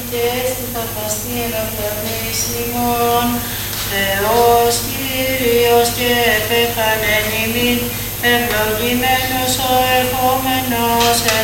και στην θαυμαστήν αυτοθείς ημών, Θεός Κύριος και επέφανεν ημίν, ευλογημένος ο ερχόμενος